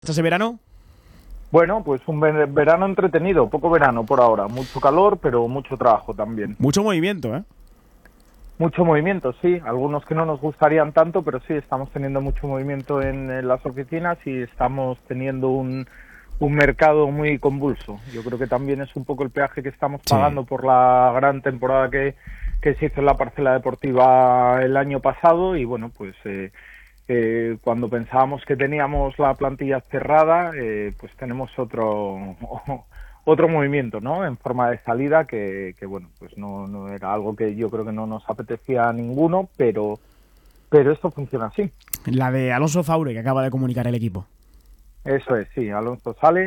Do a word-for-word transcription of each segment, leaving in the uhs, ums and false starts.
¿Este verano? Bueno, pues un verano entretenido, poco verano por ahora, mucho calor, pero mucho trabajo también. Mucho movimiento, ¿eh? Mucho movimiento, sí, algunos que no nos gustarían tanto, pero sí, estamos teniendo mucho movimiento en, en las oficinas y estamos teniendo un, un mercado muy convulso. Yo creo que también es un poco el peaje que estamos pagando sí. por la gran temporada que, que se hizo en la parcela deportiva el año pasado y bueno, pues... Eh, Eh, cuando pensábamos que teníamos la plantilla cerrada, eh, pues tenemos otro otro movimiento, ¿no? En forma de salida que, que bueno, pues no, no era algo que yo creo que no nos apetecía a ninguno, pero pero esto funciona así. La de Alonso Faure, que acaba de comunicar el equipo. Eso es, sí, Alonso sale.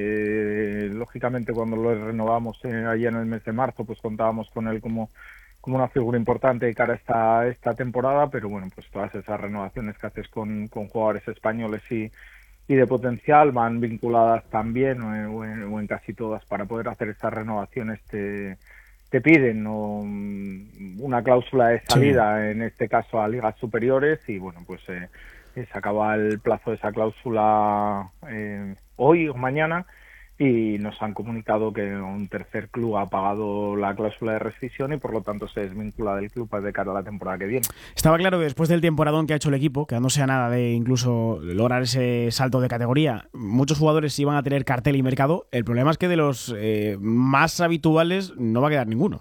Eh, lógicamente, cuando lo renovamos eh, allá en el mes de marzo, pues contábamos con él como como una figura importante de cara a esta, esta temporada, pero bueno, pues todas esas renovaciones que haces con, con jugadores españoles y, y de potencial van vinculadas también, o en, o, en, o en casi todas, para poder hacer estas renovaciones te, te piden ¿no? una cláusula de salida, sí. En este caso a ligas superiores, y bueno, pues eh, se acaba el plazo de esa cláusula eh, hoy o mañana, y nos han comunicado que un tercer club ha pagado la cláusula de rescisión y por lo tanto se desvincula del club de cara a la temporada que viene. Estaba claro que después del temporadón que ha hecho el equipo, quedándose a nada de incluso lograr ese salto de categoría, muchos jugadores iban a tener cartel y mercado. El problema es que de los eh, más habituales no va a quedar ninguno.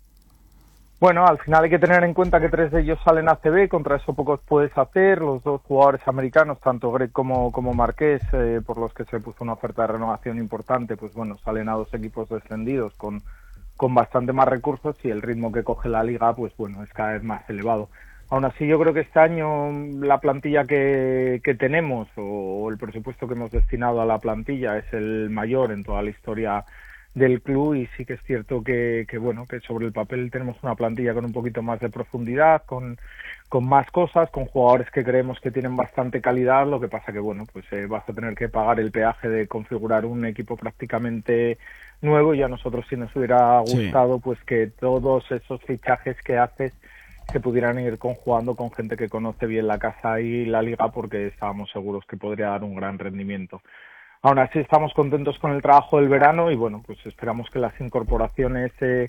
Bueno, al final hay que tener en cuenta que tres de ellos salen a C B, contra eso pocos puedes hacer. Los dos jugadores americanos, tanto Greg como, como Marqués, eh, por los que se puso una oferta de renovación importante, pues bueno, salen a dos equipos descendidos con, con bastante más recursos y el ritmo que coge la liga, pues bueno, es cada vez más elevado. Aún así, yo creo que este año la plantilla que, que tenemos o, o el presupuesto que hemos destinado a la plantilla es el mayor en toda la historia del club y sí que es cierto que, que bueno que sobre el papel tenemos una plantilla con un poquito más de profundidad, con, con más cosas, con jugadores que creemos que tienen bastante calidad, lo que pasa que bueno pues eh, vas a tener que pagar el peaje de configurar un equipo prácticamente nuevo y a nosotros sí nos hubiera gustado sí. pues que todos esos fichajes que haces se pudieran ir conjugando con gente que conoce bien la casa y la liga porque estábamos seguros que podría dar un gran rendimiento. Aún así estamos contentos con el trabajo del verano y bueno, pues esperamos que las incorporaciones eh,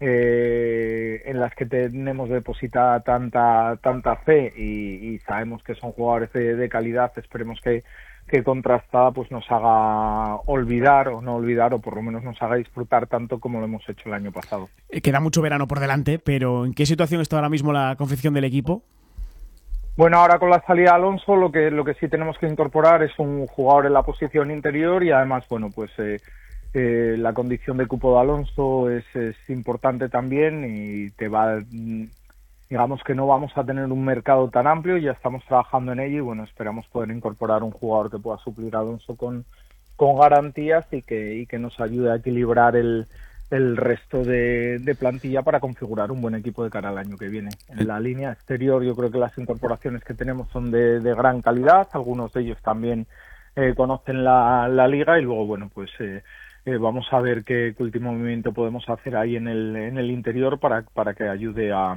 eh, en las que tenemos depositada tanta tanta fe y, y sabemos que son jugadores de, de calidad, esperemos que, que contrastada pues nos haga olvidar o no olvidar o por lo menos nos haga disfrutar tanto como lo hemos hecho el año pasado. Queda mucho verano por delante, pero ¿en qué situación está ahora mismo la confección del equipo? Bueno, ahora con la salida de Alonso lo que lo que sí tenemos que incorporar es un jugador en la posición interior y además, bueno, pues eh, eh, la condición de cupo de Alonso es, es importante también y te va, digamos que no vamos a tener un mercado tan amplio, ya estamos trabajando en ello y bueno, esperamos poder incorporar un jugador que pueda suplir a Alonso con, con garantías y que, y que nos ayude a equilibrar el el resto de, de plantilla para configurar un buen equipo de cara al año que viene. En la línea exterior yo creo que las incorporaciones que tenemos son de, de gran calidad, algunos de ellos también eh, conocen la, la liga y luego bueno pues eh, eh, vamos a ver qué, qué último movimiento podemos hacer ahí en el, en el interior para, para que ayude a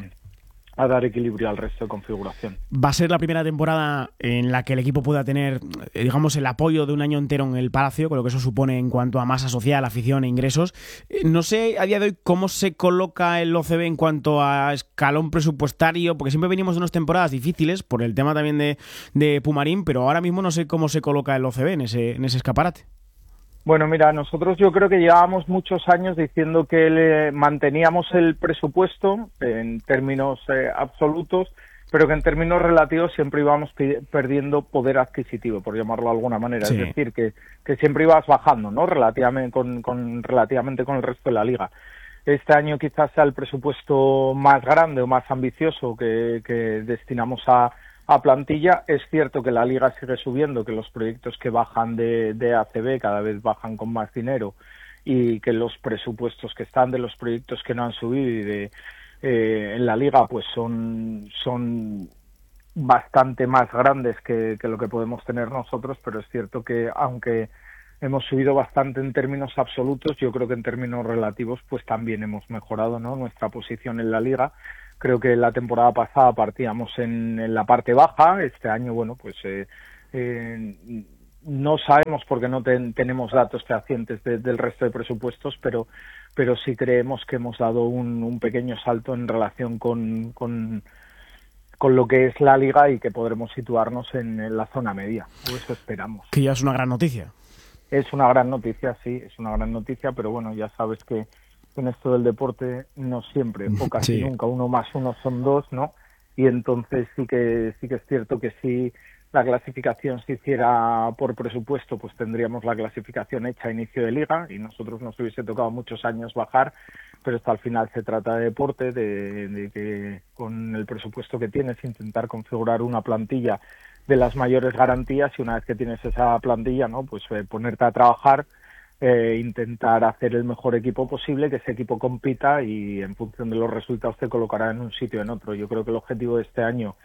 a dar equilibrio al resto de configuración. Va a ser la primera temporada en la que el equipo pueda tener, digamos, el apoyo de un año entero en el Palacio, con lo que eso supone en cuanto a masa social, afición e ingresos. No sé a día de hoy cómo se coloca el O C B en cuanto a escalón presupuestario, porque siempre venimos de unas temporadas difíciles por el tema también de, de Pumarín, pero ahora mismo no sé cómo se coloca el O C B en ese, en ese escaparate. Bueno, mira, nosotros yo creo que llevábamos muchos años diciendo que le manteníamos el presupuesto en términos eh, absolutos, pero que en términos relativos siempre íbamos perdiendo poder adquisitivo, por llamarlo de alguna manera. Sí. Es decir, que, que siempre ibas bajando, ¿no? Relativamente con, con, relativamente con el resto de la liga. Este año quizás sea el presupuesto más grande o más ambicioso que, que destinamos a a plantilla. Es cierto que la liga sigue subiendo, que los proyectos que bajan de, de A C B cada vez bajan con más dinero y que los presupuestos que están de los proyectos que no han subido y de eh, en la liga pues son son bastante más grandes que, que lo que podemos tener nosotros, pero es cierto que aunque hemos subido bastante en términos absolutos, yo creo que en términos relativos pues también hemos mejorado, ¿no?, nuestra posición en la liga. Creo que la temporada pasada partíamos en, en la parte baja, este año, bueno, pues eh, eh, no sabemos porque no ten, tenemos datos fehacientes de, del resto de presupuestos, pero, pero sí creemos que hemos dado un, un pequeño salto en relación con, con, con lo que es la Liga y que podremos situarnos en, en la zona media, o eso esperamos. Que ya es una gran noticia. Es una gran noticia, sí, es una gran noticia, pero bueno, ya sabes que en esto del deporte no siempre, o casi sí. nunca, uno más uno son dos, ¿no? Y entonces sí que sí que es cierto que si la clasificación se hiciera por presupuesto, pues tendríamos la clasificación hecha a inicio de liga y nosotros nos hubiese tocado muchos años bajar, pero esto al final se trata de deporte, de, de que con el presupuesto que tienes intentar configurar una plantilla de las mayores garantías y una vez que tienes esa plantilla, ¿no? Pues eh, ponerte a trabajar, eh, intentar hacer el mejor equipo posible, que ese equipo compita y en función de los resultados te colocará en un sitio o en otro. Yo creo que el objetivo de este año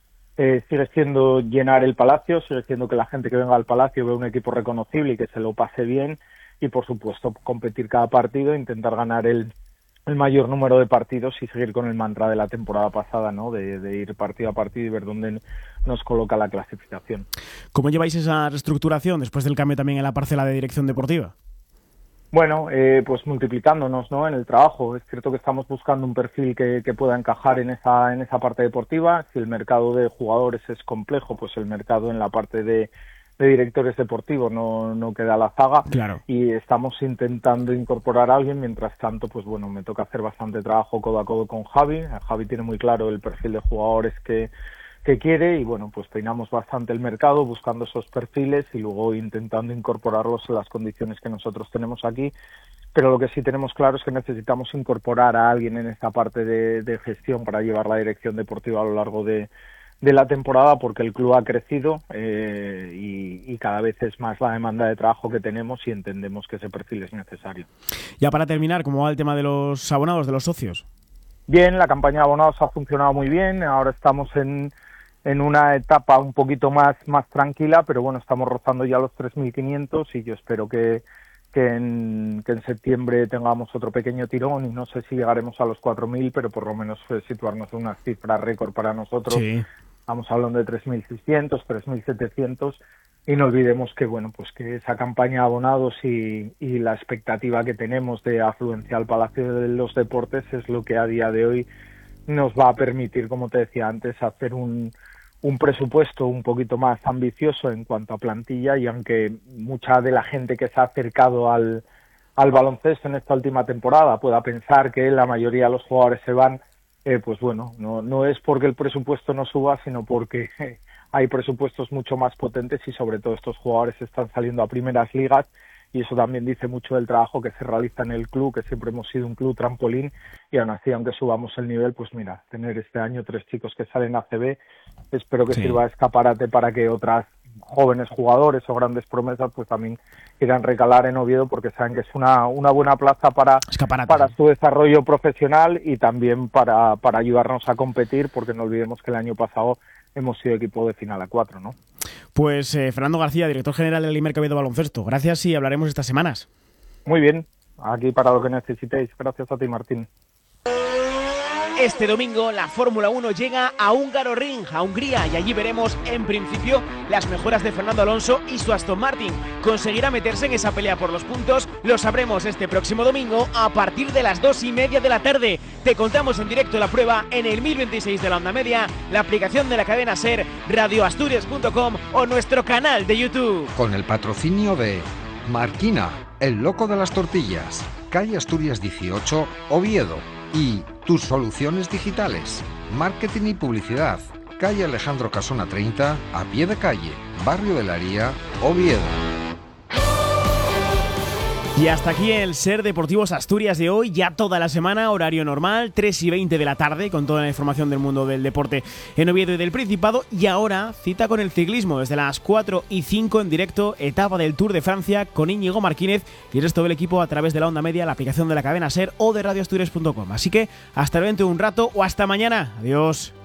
eh, sigue siendo llenar el Palacio, sigue siendo que la gente que venga al Palacio vea un equipo reconocible y que se lo pase bien y por supuesto competir cada partido, intentar ganar el el mayor número de partidos y seguir con el mantra de la temporada pasada, ¿no? De, de ir partido a partido y ver dónde nos coloca la clasificación. ¿Cómo lleváis esa reestructuración después del cambio también en la parcela de dirección deportiva? Bueno, eh, pues multiplicándonos, ¿no? En el trabajo. Es cierto que estamos buscando un perfil que, que pueda encajar en esa en esa parte deportiva. Si el mercado de jugadores es complejo, pues el mercado en la parte de de directores deportivos no, no queda a la zaga. Claro. Y estamos intentando incorporar a alguien, mientras tanto pues bueno, me toca hacer bastante trabajo codo a codo con Javi. Javi tiene muy claro el perfil de jugadores que, que quiere y bueno, pues peinamos bastante el mercado buscando esos perfiles y luego intentando incorporarlos en las condiciones que nosotros tenemos aquí. Pero lo que sí tenemos claro es que necesitamos incorporar a alguien en esta parte de, de gestión para llevar la dirección deportiva a lo largo de de la temporada porque el club ha crecido eh, y, y cada vez es más la demanda de trabajo que tenemos y entendemos que ese perfil es necesario. Ya para terminar, ¿cómo va el tema de los abonados, de los socios? Bien, la campaña de abonados ha funcionado muy bien, ahora estamos en, en una etapa un poquito más, más tranquila, pero bueno, estamos rozando ya los tres mil quinientos y yo espero que, que, en, que en septiembre tengamos otro pequeño tirón y no sé si llegaremos a los cuatro mil, pero por lo menos eh, situarnos en una cifra récord para nosotros. Sí. Estamos hablando de tres mil seiscientos, tres mil setecientos y no olvidemos que bueno, pues que esa campaña de abonados y, y la expectativa que tenemos de afluencia al Palacio de los Deportes es lo que a día de hoy nos va a permitir, como te decía antes, hacer un, un presupuesto un poquito más ambicioso en cuanto a plantilla y aunque mucha de la gente que se ha acercado al, al baloncesto en esta última temporada pueda pensar que la mayoría de los jugadores se van, Eh, pues bueno, no, no es porque el presupuesto no suba, sino porque eh, hay presupuestos mucho más potentes y sobre todo estos jugadores están saliendo a primeras ligas y eso también dice mucho del trabajo que se realiza en el club, que siempre hemos sido un club trampolín y aún así, aunque subamos el nivel, pues mira, tener este año tres chicos que salen a C B, espero que sí. sirva de escaparate para que otras jóvenes jugadores o grandes promesas pues también quieran recalar en Oviedo porque saben que es una, una buena plaza para, para su desarrollo profesional y también para, para ayudarnos a competir porque no olvidemos que el año pasado hemos sido equipo de final a cuatro, ¿no? Pues eh, Fernando García, director general del Imerca Oviedo Baloncesto, gracias y hablaremos estas semanas. Muy bien, aquí para lo que necesitéis. Gracias a ti, Martín. Este domingo la Fórmula uno llega a Hungaroring, a Hungría, y allí veremos, en principio, las mejoras de Fernando Alonso y su Aston Martin. ¿Conseguirá meterse en esa pelea por los puntos? Lo sabremos este próximo domingo a partir de las dos y media de la tarde. Te contamos en directo la prueba en el mil veintiséis de la onda media, la aplicación de la cadena SER, radio asturias punto com o nuestro canal de YouTube. Con el patrocinio de Marquina, el loco de las tortillas, calle Asturias dieciocho, Oviedo. Y tus soluciones digitales, marketing y publicidad, calle Alejandro Casona treinta, a pie de calle, barrio de la Haría, Oviedo. Y hasta aquí el SER Deportivos Asturias de hoy, ya toda la semana, horario normal, tres y veinte de la tarde, con toda la información del mundo del deporte en Oviedo y del Principado. Y ahora, cita con el ciclismo, desde las cuatro y cinco en directo, etapa del Tour de Francia, con Íñigo Marquínez y el resto del equipo a través de la onda media, la aplicación de la cadena SER o de radio asturias punto com. Así que, hasta dentro de un rato o hasta mañana. Adiós.